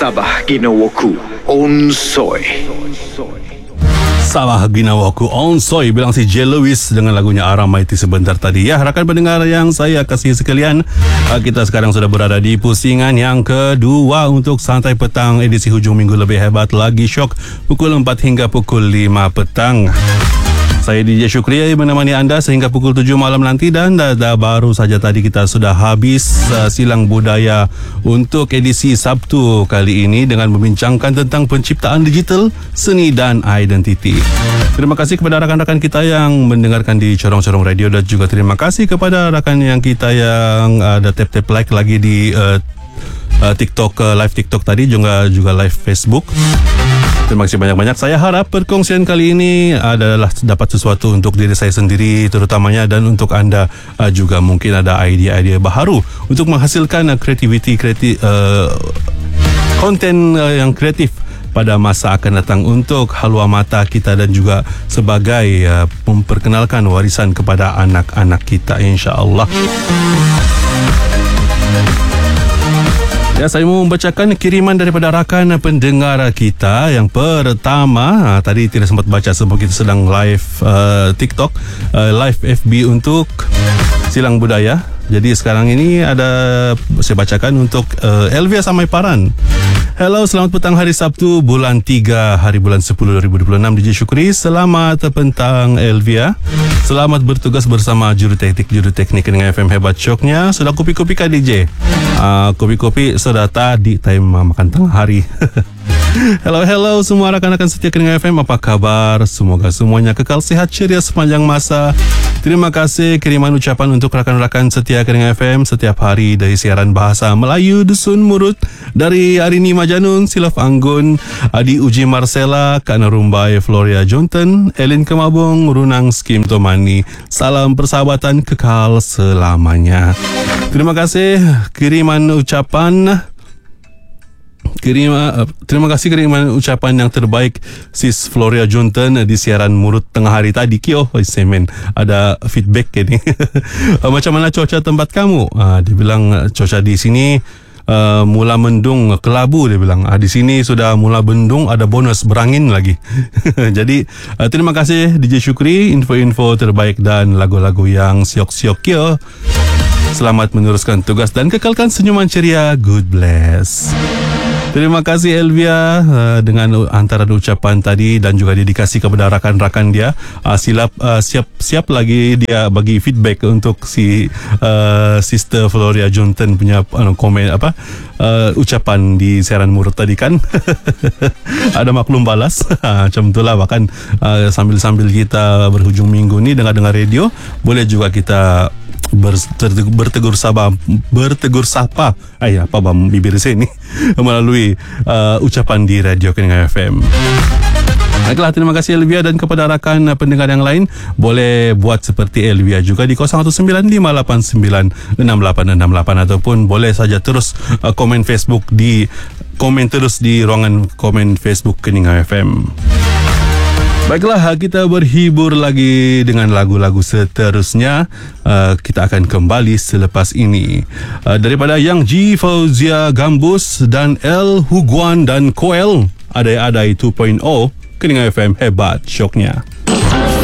Sabah Ginawaku Onsoy. Sabah Ginawaku Onsoy, bilang si J. Lewis dengan lagunya Aramai sebentar tadi. Ya, rakan pendengar yang saya kasih sekalian, kita sekarang sudah berada di pusingan yang kedua untuk Santai Petang edisi hujung minggu lebih hebat lagi syok pukul 4 hingga pukul 5 petang. Saya DJ Syukri menemani anda sehingga pukul 7 malam nanti, dan baru saja tadi kita sudah habis silang budaya untuk edisi Sabtu kali ini dengan membincangkan tentang penciptaan digital, seni dan identiti. Terima kasih kepada rakan-rakan kita yang mendengarkan di corong-corong radio, dan juga terima kasih kepada rakan yang kita yang ada tap-tap like lagi di TikTok, live TikTok tadi, juga live Facebook. Terima kasih banyak-banyak. Saya harap perkongsian kali ini adalah dapat sesuatu untuk diri saya sendiri terutamanya, dan untuk anda juga mungkin ada idea-idea baru untuk menghasilkan konten yang kreatif pada masa akan datang untuk haluan mata kita, dan juga sebagai memperkenalkan warisan kepada anak-anak kita, insya-Allah. Ya, saya mau membacakan kiriman daripada rakan pendengar kita. Yang pertama, tadi tidak sempat baca sebab kita sedang live TikTok, live FB untuk silang budaya. Jadi sekarang ini saya bacakan untuk Elvia Samaiparan. Hello, selamat petang hari Sabtu bulan 3 hari bulan 10 2026. DJ Syukri, selamat petang Elvia. Selamat bertugas bersama juru teknik dengan FM hebat syoknya. Sudah kopi-kopi kah DJ? Kopi-kopi sudah tadi time makan tengah hari. Hello semua rakan-rakan setia Keningan FM, apa kabar? Semoga semuanya kekal sehat ceria sepanjang masa. Terima kasih kiriman ucapan untuk rakan-rakan setia Keningan FM setiap hari dari siaran bahasa Melayu Dusun Murut dari Arini Majanun, Silaf Anggun, Adi Uji Marcella, Kak Narumbai, Floria Jonton, Elin Kemabung, Runang Skim Tomani. Salam persahabatan kekal selamanya. Terima kasih terima kasih kiriman ucapan yang terbaik Sis Floria Jonton di siaran Murut tengah hari tadi. Kyo semen ada feedback ini. Macam mana cuaca tempat kamu? Dia bilang cuaca di sini mula mendung kelabu, dia bilang. Di sini sudah mula mendung, ada bonus berangin lagi. Jadi terima kasih DJ Syukri, info-info terbaik dan lagu-lagu yang siok-siok kyo. Selamat meneruskan tugas dan kekalkan senyuman ceria. Good bless. Terima kasih Elvia dengan antara ucapan tadi dan juga dedikasi kepada rakan-rakan dia. Siap lagi dia bagi feedback untuk si Sister Floria Jonton punya komen ucapan di siaran Murut tadi kan. Ada maklum balas. Macam itulah, bahkan sambil-sambil kita berhujung minggu ni dengar radio, boleh juga kita bertegur sapa bibir saya ni melalui ucapan di Radio Keningan FM. Baiklah, terima kasih Elvia, dan kepada rakan pendengar yang lain boleh buat seperti Elvia juga di 0195896868 ataupun boleh saja terus komen terus di ruangan komen Facebook Keningan FM. Baiklah, kita berhibur lagi dengan lagu-lagu seterusnya. Kita akan kembali selepas ini. Daripada Yang G, Fauzia Gambus dan El Huguan dan Koel, Adai-Adai 2.0, Keningan FM hebat syoknya.